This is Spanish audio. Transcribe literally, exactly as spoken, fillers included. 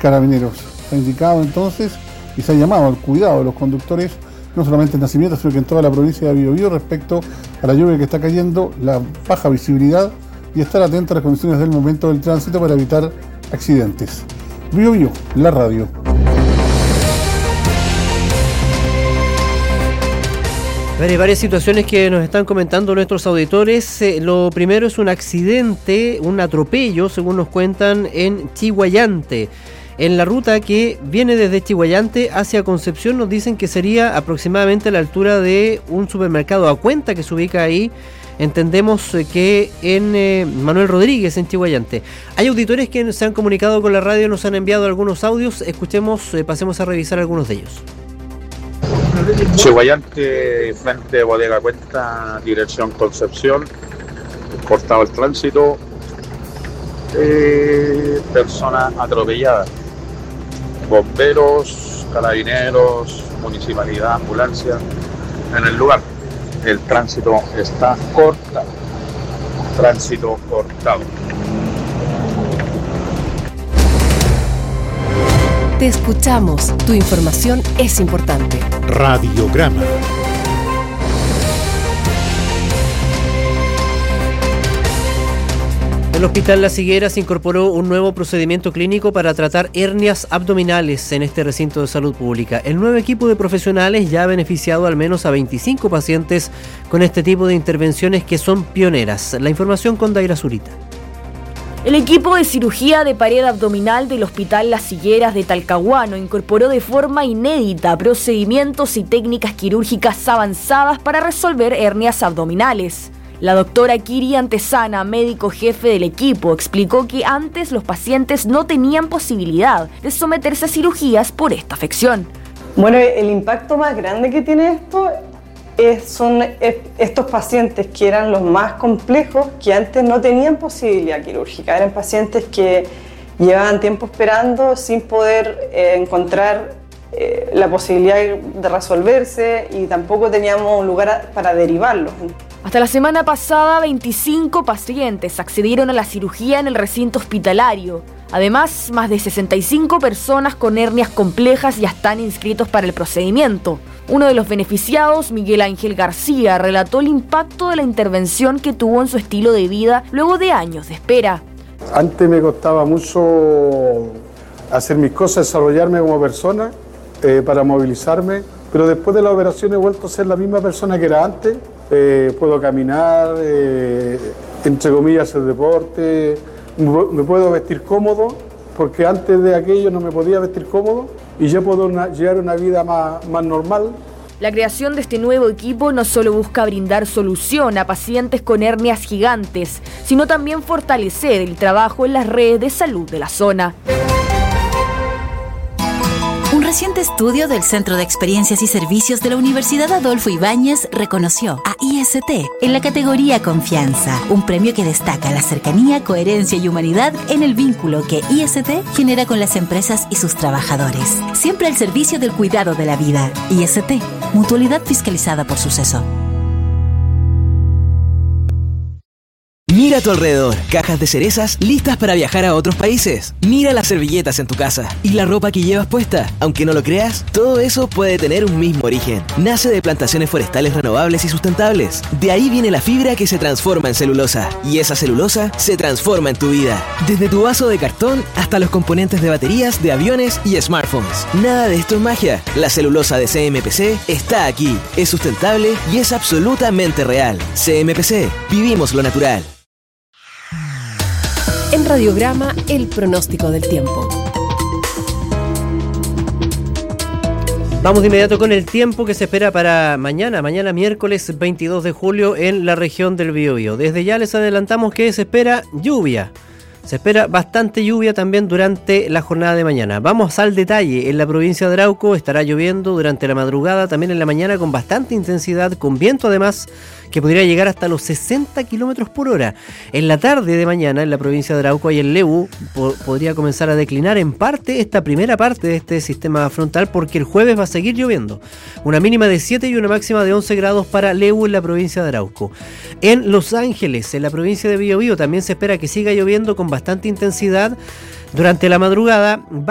Carabineros. Se ha indicado entonces y se ha llamado al cuidado de los conductores, no solamente en Nacimiento, sino que en toda la provincia de Biobío, respecto a la lluvia que está cayendo, la baja visibilidad y estar atento a las condiciones del momento del tránsito para evitar accidentes. Biobío, la radio. Hay varias situaciones que nos están comentando nuestros auditores. Eh, lo primero es un accidente, un atropello, según nos cuentan, en Chiguayante. En la ruta que viene desde Chiguayante hacia Concepción nos dicen que sería aproximadamente a la altura de un supermercado a cuenta que se ubica ahí. Entendemos que en eh, Manuel Rodríguez, en Chiguayante. Hay auditores que se han comunicado con la radio, nos han enviado algunos audios. Escuchemos, eh, pasemos a revisar algunos de ellos. Chiguayante, frente de Bodega Cuenta, dirección Concepción, cortado el tránsito, eh, persona atropellada, bomberos, carabineros, municipalidad, ambulancia, en el lugar. El tránsito está cortado, tránsito cortado. Te escuchamos, tu información es importante. Radiograma. El Hospital Las Higueras incorporó un nuevo procedimiento clínico para tratar hernias abdominales en este recinto de salud pública. El nuevo equipo de profesionales ya ha beneficiado al menos a veinticinco pacientes con este tipo de intervenciones que son pioneras. La información con Daira Zurita. El equipo de cirugía de pared abdominal del Hospital Las Higueras de Talcahuano incorporó de forma inédita procedimientos y técnicas quirúrgicas avanzadas para resolver hernias abdominales. La doctora Kiri Antesana, médico jefe del equipo, explicó que antes los pacientes no tenían posibilidad de someterse a cirugías por esta afección. Bueno, el impacto más grande que tiene esto es, son estos pacientes que eran los más complejos, que antes no tenían posibilidad quirúrgica. Eran pacientes que llevaban tiempo esperando sin poder eh, encontrar eh, la posibilidad de resolverse y tampoco teníamos un lugar a, para derivarlos. Hasta la semana pasada, veinticinco pacientes accedieron a la cirugía en el recinto hospitalario. Además, más de sesenta y cinco personas con hernias complejas ya están inscritos para el procedimiento. Uno de los beneficiados, Miguel Ángel García, relató el impacto de la intervención que tuvo en su estilo de vida luego de años de espera. Antes me costaba mucho hacer mis cosas, desarrollarme como persona, eh, para movilizarme, pero después de la operación he vuelto a ser la misma persona que era antes. Eh, puedo caminar, eh, entre comillas, hacer deporte, me puedo vestir cómodo, porque antes de aquello no me podía vestir cómodo y ya puedo una, llevar una vida más, más normal. La creación de este nuevo equipo no solo busca brindar solución a pacientes con hernias gigantes, sino también fortalecer el trabajo en las redes de salud de la zona. Un reciente estudio del Centro de Experiencias y Servicios de la Universidad Adolfo Ibáñez reconoció a I S T en la categoría Confianza, un premio que destaca la cercanía, coherencia y humanidad en el vínculo que I S T genera con las empresas y sus trabajadores. Siempre al servicio del cuidado de la vida. I S T, mutualidad fiscalizada por Suceso. Mira a tu alrededor, cajas de cerezas listas para viajar a otros países. Mira las servilletas en tu casa y la ropa que llevas puesta. Aunque no lo creas, todo eso puede tener un mismo origen. Nace de plantaciones forestales renovables y sustentables. De ahí viene la fibra que se transforma en celulosa. Y esa celulosa se transforma en tu vida. Desde tu vaso de cartón hasta los componentes de baterías, de aviones y smartphones. Nada de esto es magia. La celulosa de C M P C está aquí. Es sustentable y es absolutamente real. C M P C. Vivimos lo natural. En Radiograma, el pronóstico del tiempo. Vamos de inmediato con el tiempo que se espera para mañana, mañana miércoles veintidós de julio en la región del Biobío. Desde ya les adelantamos que se espera lluvia. Se espera bastante lluvia también durante la jornada de mañana. Vamos al detalle. En la provincia de Arauco estará lloviendo durante la madrugada, también en la mañana con bastante intensidad, con viento además que podría llegar hasta los sesenta kilómetros por hora. En la tarde de mañana en la provincia de Arauco y en Lebu po- podría comenzar a declinar en parte esta primera parte de este sistema frontal, porque el jueves va a seguir lloviendo. Una mínima de siete y una máxima de once grados para Lebu en la provincia de Arauco. En Los Ángeles, en la provincia de Biobío, también se espera que siga lloviendo con bastante intensidad durante la madrugada.